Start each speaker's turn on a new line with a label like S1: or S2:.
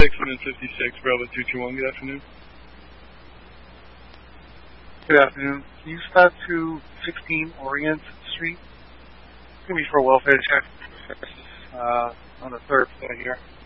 S1: Dixon and 56, Bravo 221. Good afternoon.
S2: Good afternoon. Can you start to 16 Orient Street? It's going to be for a welfare check on the third floor here.